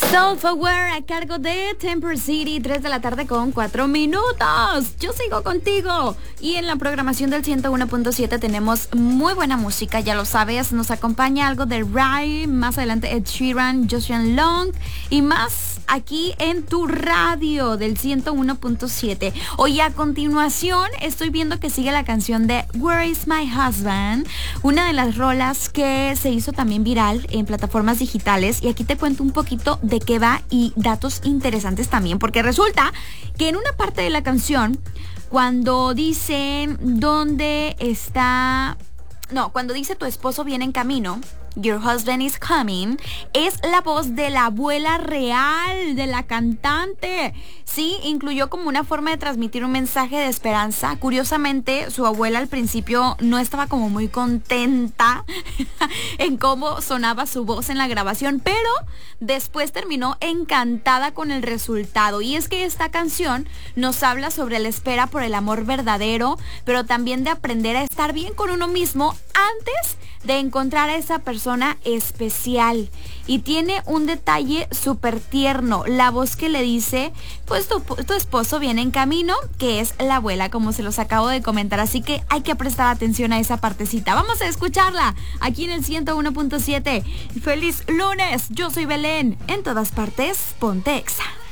Self-Aware a cargo de Temper City, 3 de la tarde con 4 minutos. Yo sigo contigo. Y en la programación del 101.7 tenemos muy buena música, ya lo sabes. Nos acompaña algo de Rai, más adelante Ed Sheeran, Joseon Long y más aquí en tu radio del 101.7. Hoy a continuación estoy viendo que sigue la canción de Where is My Husband, una de las rolas que se hizo también viral en plataformas digitales, y aquí te cuento un poquito de qué va y datos interesantes también, porque resulta que en una parte de la canción, cuando dicen cuando dice tu esposo viene en camino, Your husband is coming, es la voz de la abuela real de la cantante. Sí, incluyó como una forma de transmitir un mensaje de esperanza. Curiosamente, su abuela al principio no estaba como muy contenta en cómo sonaba su voz en la grabación, pero después terminó encantada con el resultado. Y es que esta canción nos habla sobre la espera por el amor verdadero, pero también de aprender a estar bien con uno mismo antes de encontrar a esa persona especial. Y tiene un detalle súper tierno, la voz que le dice, pues tu esposo viene en camino, que es la abuela, como se los acabo de comentar, así que hay que prestar atención a esa partecita. Vamos a escucharla aquí en el 101.7. ¡Feliz lunes! Yo soy Belén, en todas partes, ponte Exa.